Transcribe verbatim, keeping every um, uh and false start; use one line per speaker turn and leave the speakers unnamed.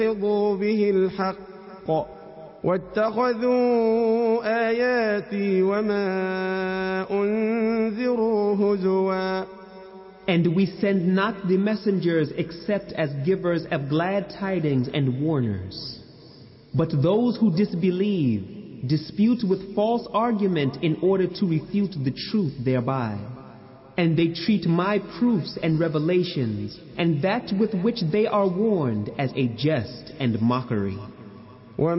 ليضوا به الحق واتخذوا آياتي وما أنذروا هزوا.
And we send not the messengers except as givers of glad tidings and warners. But those who disbelieve dispute with false argument in order to refute the truth thereby. And they treat my proofs and revelations and that with which they are warned as a jest and mockery.